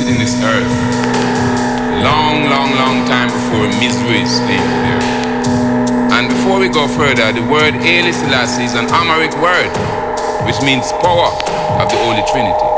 existed in this earth long, long, long time before Mizraim came to the earth. And before we go further, the word Haile Selassie is an Amharic word, which means power of the Holy Trinity.